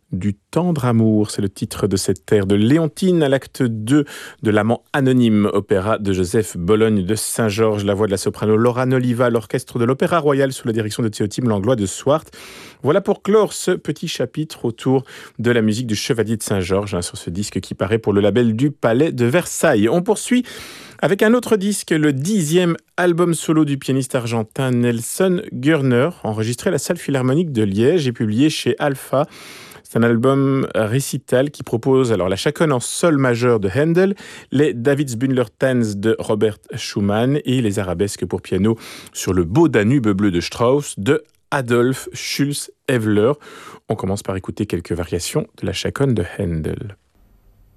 du tendre amour. C'est le titre de cette air de Léontine à l'acte 2 de L'amant anonyme, opéra de Joseph Bologne de Saint-Georges. La voix de la soprano Laura Noliva, l'orchestre de l'Opéra Royal sous la direction de Théotime Langlois de Swart. Voilà pour clore ce petit chapitre autour de la musique du Chevalier de Saint-Georges, sur ce disque qui paraît pour le label du Palais de Versailles. On poursuit avec un autre disque, le 10e album solo du pianiste argentin Nelson Gurner, enregistré à la Salle Philharmonique de Liège et publié chez Alpha. C'est un album récital qui propose alors la chaconne en sol majeur de Handel, les Davidsbündler-Tanz de Robert Schumann et les arabesques pour piano sur le beau Danube bleu de Strauss de Adolf Schulz-Evler. On commence par écouter quelques variations de la chaconne de Handel.